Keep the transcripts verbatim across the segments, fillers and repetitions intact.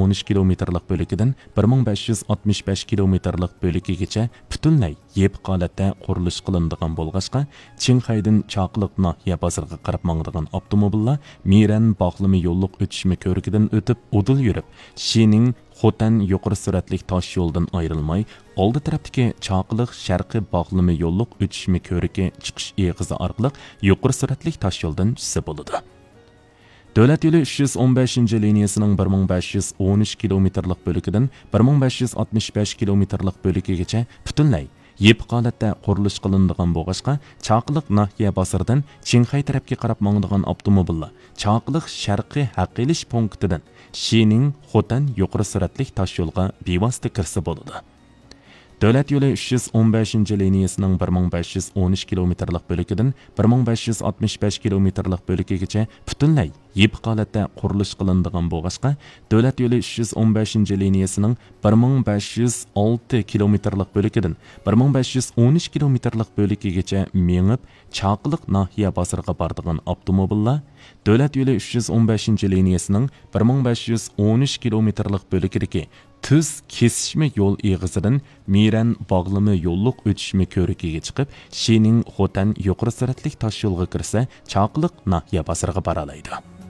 o'n uch kilometrlik bo'likidan bir ming besh yuz oltmish besh kilometrlik bo'likigacha butunlay yepiq holatda qurilish qilinadigan bo'lg'achqa Qinghaydan Chaqiliq nahiya bozoriga qarab mangdigan avtomobillar Miran Bog'limi yo'lliq o'tishma ko'rigidan o'tib udul yurib, Shining Xotan yuqori suratli tosh yo'ldan ayrilmay, oldi tarafdagi Chaqiliq Sharqiy Bog'limi yo'lliq o'tishma ko'rigi chiqish eg'izi orqali yuqori suratli tosh yo'ldan tushsa bo'ladi. Davlat yo'li uch yuz o'n beshinchi liniyasining bir ming besh yuz o'n uch kilometrlik bo'likidan bir ming besh yuz oltmish besh kilometrlik bo'likigacha butunlay yepiq holatda qurilish qilinadigan bo'lg'achqa Chaqiliq nahiya bozoridan Qinghai tarafga qarab mangdigan avtomobillar Chaqiliq Sharqiy haq elish punktidan Shining Xotan yuqori suratli tosh yo'lga bevosita kirsa bo'ladi. Davlat yo'li uch yuz o'n beshinchi liniyasining bir ming besh yuz o'n uch kilometrlik bo'likidan bir ming besh yuz oltmish besh kilometrlik bo'likigacha butunlay yepiq holatda qurilish qilinadigan bo'lg'achqa Davlat yo'li uch yuz o'n beshinchi liniyasining bir ming besh yuz olti kilometrlik bo'likidan bir ming besh yuz o'n uch kilometrlik bo'likigacha mengib Chaqiliq nahiya bozoriga boradigan avtomobillar Davlat yo'li uch yuz o'n beshinchi liniyasining bir ming besh yuz o'n uch kilometrlik bo'likidagi tuz kesishma yo'l eg'izidan Miran Bog'limi yo'lliq o'tishma ko'rigiga chiqib, Shining Xotan yuqori suratli tosh yo'lga kirsa, Chaqiliq nahiya bozoriga bora oladi.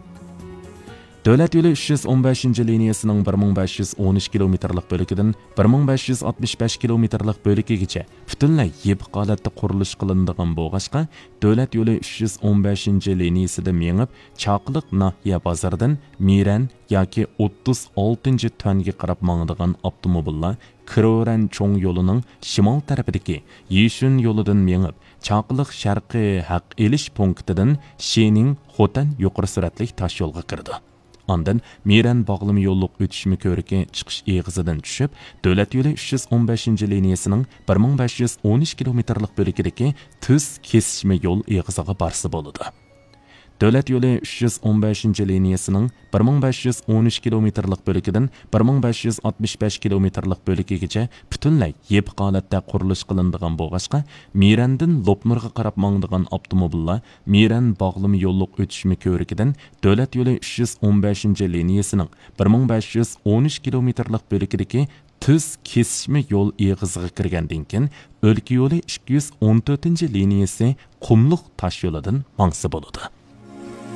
Davlat yo'li uch yuz o'n beshinchi liniyasining bir ming besh yuz o'n uch kilometrlik bo'likidan bir ming besh yuz oltmish besh kilometrlik bo'likigacha butunlay yepiq holatda qurilish qilinadigan bo'lg'achqa Davlat yo'li uch yuz o'n beshinchi liniyasida mengib Chaqiliq nahiya bozoridan Miran yoki o'ttiz oltinchi tuanga qarab mangdigan avtomobillar Kiroran cho'ng yo'lining shimol tarafidagi Yishun yo'lidan mengib Chaqiliq Sharqiy haq elish punktidan Shining Xotan yuqori suratli tosh yo'lga kirdi. Ondan Miran Bog'limi yo'lliq o'tishma ko'rigi chiqish eg'izidan tushib, Davlat yo'li uch yuz o'n beshinchi liniyasining bir ming besh yuz o'n uch kilometrlik bo'likidagi tuz kesishma yo'l eg'iziga borsa bo'ladi. Davlat yo'li uch yuz o'n beshinchi liniyasining bir ming besh yuz o'n uch kilometrlik bo'likidan bir ming besh yuz oltmish besh kilometrlik bo'likigacha butunlay yepiq holatda qurilish qilinadigan bo'lg'achqa Mirandan Lopnurga qarab mangdigan avtomobillar Miran Bog'limi yo'lliq o'tishma ko'rigidan Davlat yo'li uch yuz o'n beshinchi liniyasining bir ming besh yuz o'n uch kilometrlik bo'likidagi tuz kesishma yo'l eg'iziga kirgandan keyin o'lka yo'li ikki yuz o'n to'rtinchi liniyasi Qumliq tosh yo'lidan mangsa bo'ladi.